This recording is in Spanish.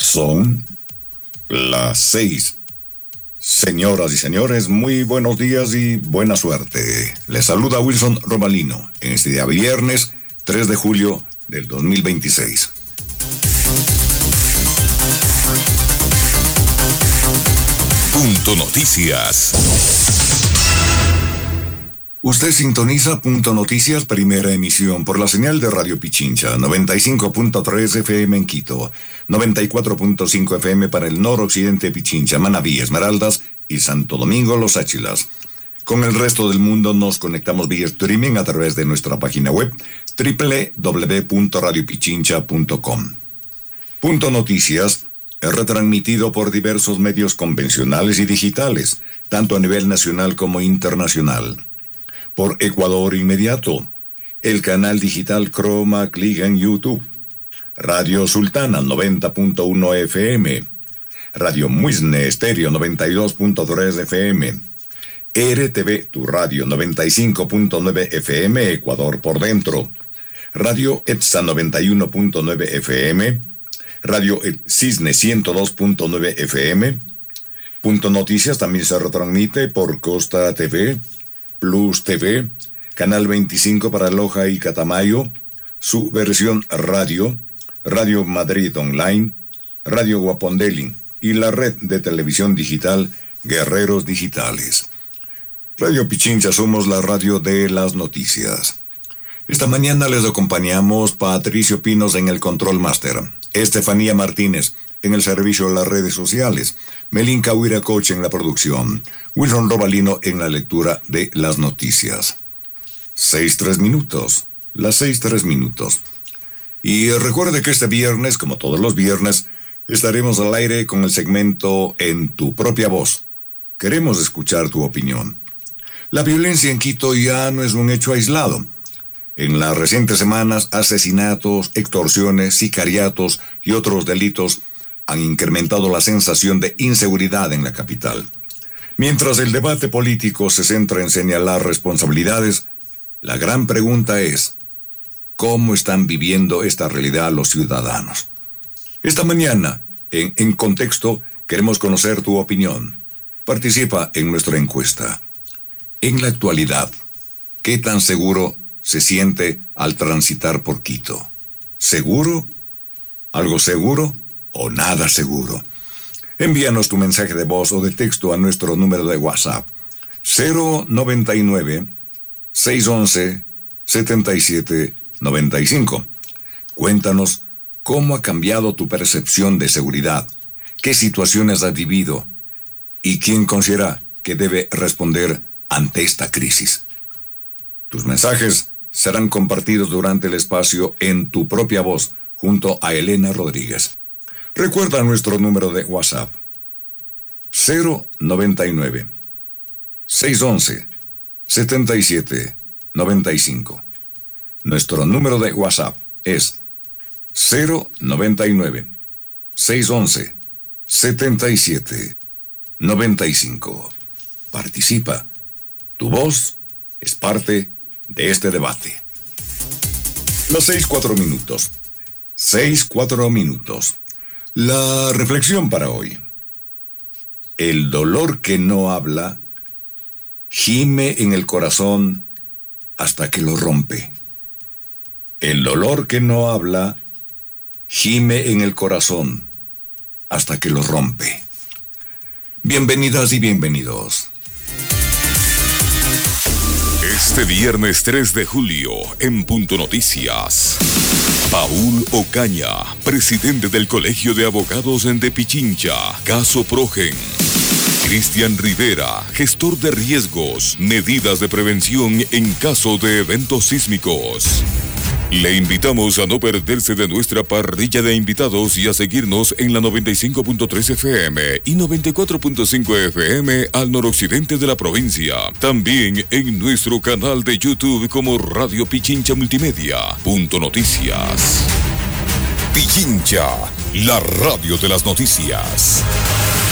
Son las 6. Señoras y señores, muy buenos días y buena suerte. Les saluda Wilson Robalino en este día viernes 3 de julio del 2026. Punto Noticias. Usted sintoniza Punto Noticias, primera emisión por la señal de Radio Pichincha, 95.3 FM en Quito, 94.5 FM para el noroccidente Pichincha, Manabí, Esmeraldas y Santo Domingo, Los Áchilas. Con el resto del mundo nos conectamos vía streaming a través de nuestra página web www.radiopichincha.com. Punto Noticias es retransmitido por diversos medios convencionales y digitales, tanto a nivel nacional como internacional. Por Ecuador Inmediato, el canal digital Chroma Click en YouTube, Radio Sultana 90.1 FM, Radio Muisne Estéreo 92.3 FM, RTV Tu Radio 95.9 FM Ecuador por dentro, Radio ETSA 91.9 FM, Radio El Cisne 102.9 FM. Punto Noticias también se retransmite por Costa TV, Plus TV, Canal 25 para Loja y Catamayo, su versión radio, Radio Madrid Online, Radio Guapondeli y la red de televisión digital Guerreros Digitales. Radio Pichincha, somos la radio de las noticias. Esta mañana les acompañamos Patricio Pinos en el Control Master, Estefanía Martínez en el servicio de las redes sociales, Melinka Huiracoche en la producción, Wilson Robalino en la lectura de las noticias. 6:03, las 6:03. Y recuerde que este viernes, como todos los viernes, estaremos al aire con el segmento En tu propia voz. Queremos escuchar tu opinión. La violencia en Quito ya no es un hecho aislado. En las recientes semanas, asesinatos, extorsiones, sicariatos y otros delitos han incrementado la sensación de inseguridad en la capital. Mientras el debate político se centra en señalar responsabilidades, la gran pregunta es, ¿cómo están viviendo esta realidad los ciudadanos? Esta mañana, en Contexto, queremos conocer tu opinión. Participa en nuestra encuesta. En la actualidad, ¿qué tan seguro se siente al transitar por Quito? ¿Seguro? ¿Algo seguro? ¿O nada seguro? Envíanos tu mensaje de voz o de texto a nuestro número de WhatsApp 099-611-7795. Cuéntanos cómo ha cambiado tu percepción de seguridad, qué situaciones has vivido y quién considera que debe responder ante esta crisis. Tus mensajes serán compartidos durante el espacio En tu propia voz junto a Elena Rodríguez. Recuerda nuestro número de WhatsApp 099-611-7795. Nuestro número de WhatsApp es 099-611-7795. Participa. Tu voz es parte de este debate. Las 6:04. 6:04. La reflexión para hoy. El dolor que no habla gime en el corazón hasta que lo rompe. El dolor que no habla gime en el corazón hasta que lo rompe. Bienvenidas y bienvenidos. Este viernes 3 de julio, en Punto Noticias, Paul Ocaña, presidente del Colegio de Abogados de Pichincha, caso Progen. Cristian Rivera, gestor de riesgos, medidas de prevención en caso de eventos sísmicos. Le invitamos a no perderse de nuestra parrilla de invitados y a seguirnos en la 95.3 FM y 94.5 FM al noroccidente de la provincia. También en nuestro canal de YouTube como Radio Pichincha Multimedia. Punto Noticias. Pichincha, la radio de las noticias.